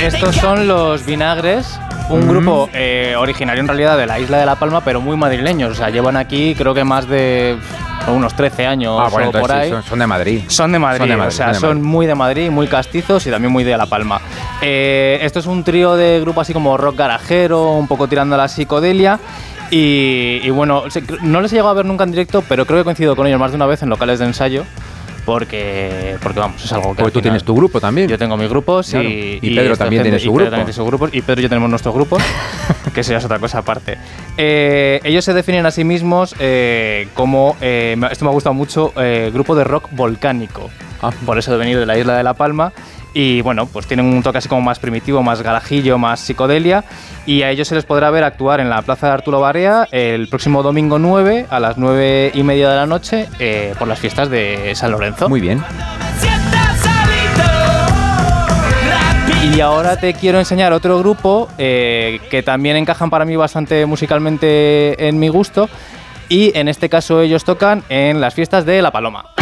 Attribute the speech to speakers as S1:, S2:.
S1: estos son Los Vinagres, un grupo originario en realidad de la isla de La Palma, pero muy madrileños. O sea, llevan aquí creo que más de unos 13 años
S2: bueno,
S1: o por ahí.
S2: Sí, son de Madrid.
S1: Son de Madrid, o sea, son muy de Madrid, muy castizos y también muy de La Palma. Esto es un trío de grupo así como rock garajero, un poco tirando a la psicodelia. Y bueno, no les he llegado a ver nunca en directo, pero creo que he coincidido con ellos más de una vez en locales de ensayo. Porque vamos, es algo que...
S2: Porque tú tienes tu grupo también.
S1: Yo tengo mis grupos, claro.
S2: Y Pedro también tiene su grupo.
S1: Y Pedro y yo tenemos nuestros grupos, que eso ya es otra cosa aparte. Ellos se definen a sí mismos como, esto me ha gustado mucho, grupo de rock volcánico. Por eso de venir de la isla de La Palma. Y bueno, pues tienen un toque así como más primitivo, más garajillo, más psicodelia. Y a ellos se les podrá ver actuar en la Plaza de Arturo Barea el próximo domingo 9 a las 9:30 de la noche por las fiestas de San Lorenzo.
S2: Muy bien.
S1: Y ahora te quiero enseñar otro grupo que también encajan para mí bastante musicalmente en mi gusto. Y en este caso ellos tocan en las fiestas de La Paloma.